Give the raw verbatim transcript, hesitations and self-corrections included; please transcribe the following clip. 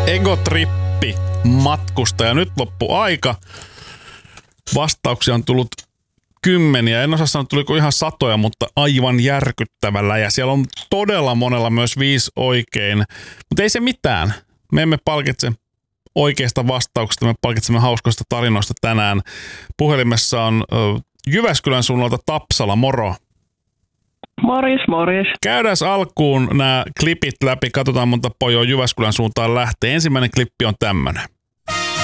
Egotrippi matkustaja. Nyt loppu aika. Vastauksia on tullut kymmeniä. En osaa sanoa, tuliko ihan satoja, mutta aivan järkyttävällä. Ja siellä on todella monella myös viisi oikein. Mutta ei se mitään. Me emme palkitse oikeista vastauksista. Me palkitsemme hauskoista tarinoista tänään. Puhelimessa on Jyväskylän suunnalta Tapsala. Moro. Morjes, morjes. Käydään alkuun nämä klipit läpi. Katsotaan, monta pojoa Jyväskylän suuntaan lähtee. Ensimmäinen klippi on tämmönen.